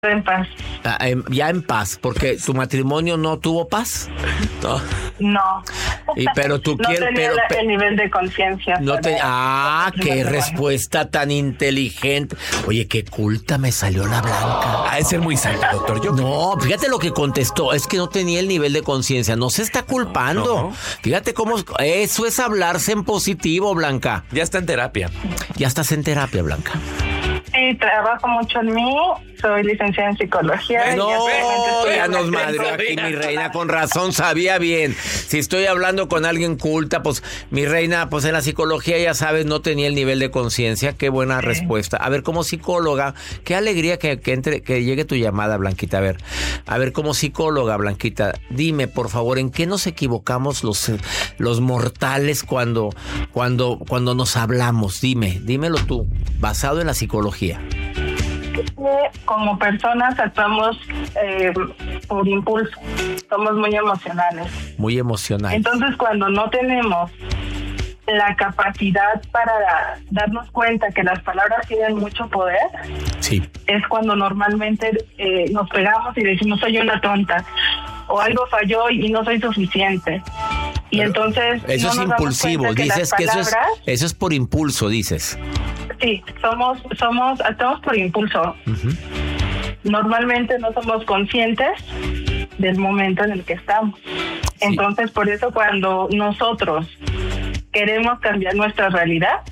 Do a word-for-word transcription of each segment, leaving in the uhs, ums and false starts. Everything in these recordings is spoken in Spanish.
En paz. Ah, eh, ya en paz, porque tu matrimonio no tuvo paz. No. No. Y, pero tú no quieres, tenía pero, la, pero el nivel de conciencia. no te, ah, qué matrimonio. respuesta tan inteligente. Oye, qué culta me salió la Blanca. Ha de ser muy santa, doctor. Yo No, fíjate lo que contestó. Es que no tenía el nivel de conciencia. No se está culpando. No. Fíjate cómo eso es hablarse en positivo, Blanca. ya está en terapia. Ya estás en terapia, Blanca. Sí, trabajo mucho en mí. Soy licenciada en psicología. No, y actualmente estoy ya en nos el madrió centro. aquí mi reina, con razón, sabía bien. Si estoy hablando con alguien culta, pues mi reina, pues en la psicología, ya sabes, no tenía el nivel de conciencia. Qué buena sí. respuesta. A ver, como psicóloga, qué alegría que, que, entre, que llegue tu llamada, Blanquita. A ver, a ver, como psicóloga, Blanquita, dime, por favor, ¿en qué nos equivocamos los, los mortales cuando, cuando, cuando nos hablamos? Dime, dímelo tú, basado en la psicología. Como personas actuamos eh, por impulso, somos muy emocionales. Muy emocional. Entonces, cuando no tenemos la capacidad para darnos cuenta que las palabras tienen mucho poder, sí. es cuando normalmente eh, nos pegamos y decimos soy una tonta, o algo falló y no soy suficiente. Y Pero entonces eso no es nos impulsivo, damos cuenta que dices las que eso palabras, es, eso es por impulso, dices. Sí, somos, somos, actuamos por impulso. Uh-huh. Normalmente no somos conscientes del momento en el que estamos. Sí. Entonces, por eso cuando nosotros queremos cambiar nuestra realidad,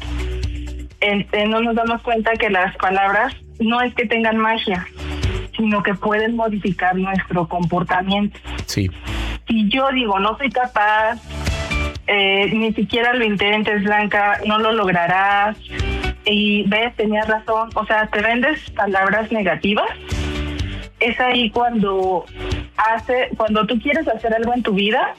este, no nos damos cuenta que las palabras no es que tengan magia, sino que pueden modificar nuestro comportamiento. Sí. Si yo digo, no soy capaz, eh, ni siquiera lo intentes, Blanca, no lo lograrás, y ves, tenías razón, o sea, te vendes palabras negativas, es ahí cuando hace, cuando tú quieres hacer algo en tu vida,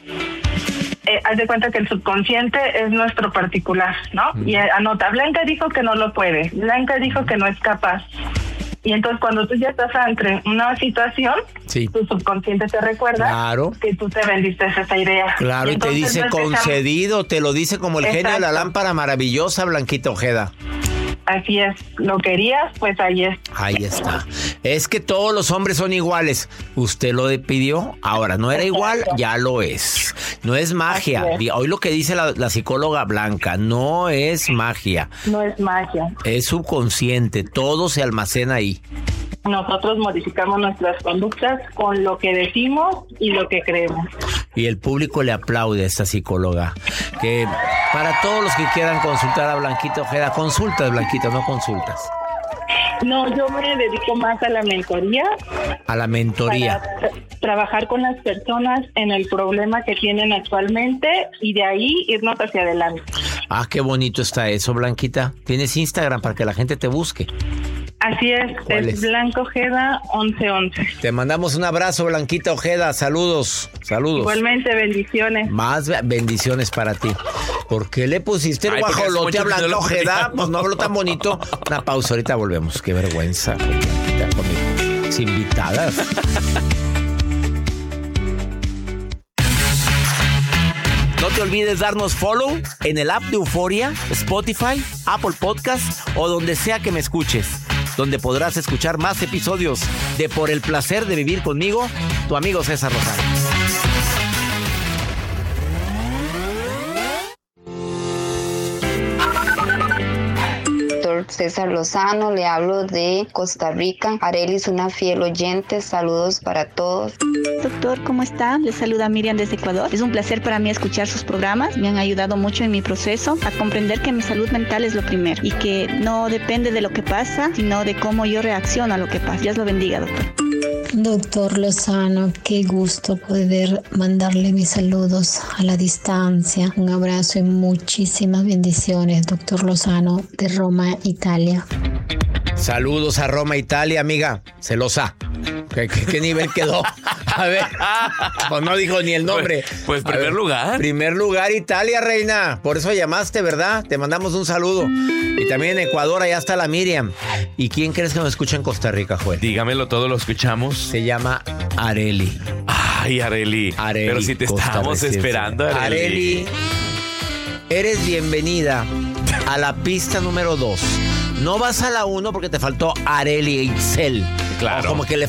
eh, haz de cuenta que el subconsciente es nuestro particular, ¿no? Mm. Y eh, anota, Blanca dijo que no lo puede, Blanca dijo que no es capaz. Y entonces cuando tú ya estás entre una situación, sí. tu subconsciente te recuerda claro. que tú te vendiste esa idea. Claro, y, y te dice no concedido, te lo dice como el Exacto. genio de la lámpara maravillosa, Blanquita Ojeda. Así es, lo querías, pues ahí es. Ahí está. Es que todos los hombres son iguales. Usted lo pidió, ahora no era igual, ya lo es. No es magia. Es. Hoy lo que dice la, la psicóloga Blanca, no es magia. No es magia. Es subconsciente, todo se almacena ahí. Nosotros modificamos nuestras conductas con lo que decimos y lo que creemos. Y el público le aplaude a esta psicóloga. Que para todos los que quieran consultar a Blanquita Ojeda, consultas, Blanquita, no consultas. No, yo me dedico más a la mentoría. A la mentoría. Para tra- trabajar con las personas en el problema que tienen actualmente y de ahí irnos hacia adelante. Ah, qué bonito está eso, Blanquita. ¿Tienes Instagram para que la gente te busque? Así es, es, es? Blanca Ojeda once once. Te mandamos un abrazo, Blanquita Ojeda. Saludos, saludos. Igualmente, bendiciones. Más bendiciones para ti. ¿Por qué le pusiste el Ay, guajolote a Blanca Ojeda? Pues no habló tan bonito. Una pausa, ahorita volvemos. Qué vergüenza. Con mis invitadas. No te olvides darnos follow en el app de Euforia, Spotify, Apple Podcast o donde sea que me escuches, donde podrás escuchar más episodios de Por el Placer de Vivir Conmigo, tu amigo César Lozano. César Lozano, le hablo de Costa Rica. Arely es una fiel oyente, saludos para todos. Doctor, ¿cómo está? Le saluda Miriam desde Ecuador. Es un placer para mí escuchar sus programas, me han ayudado mucho en mi proceso a comprender que mi salud mental es lo primero y que no depende de lo que pasa, sino de cómo yo reacciono a lo que pasa. Dios lo bendiga, doctor. Doctor Lozano, qué gusto poder mandarle mis saludos a la distancia. Un abrazo y muchísimas bendiciones, doctor Lozano, de Roma, Italia. Saludos a Roma, Italia, amiga. Celosa. ¿Qué, qué, qué nivel quedó? A ver. Pues no dijo ni el nombre. Pues, pues primer ver, lugar. Primer lugar, Italia, reina. Por eso llamaste, ¿verdad? Te mandamos un saludo. Y también en Ecuador, allá está la Miriam. ¿Y quién crees que nos escucha en Costa Rica, Joel? Dígamelo, todos lo escuchamos. Se llama Arely. Ay, Arely. Arely. Pero si te Costa estábamos Recife. esperando, Arely. Arely, eres bienvenida a la pista número dos. No vas a la uno porque te faltó Arely Itzel. Claro. O como que le